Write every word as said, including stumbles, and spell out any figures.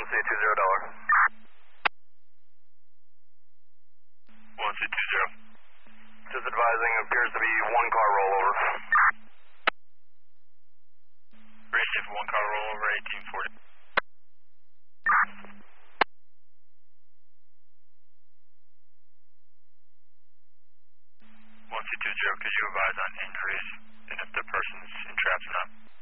one C two zero dollar. one C two zero. Just advising, appears to be one car rollover. Range of one car rollover, eighteen forty. one C two zero, could you advise on injuries and if the person's in traps or not?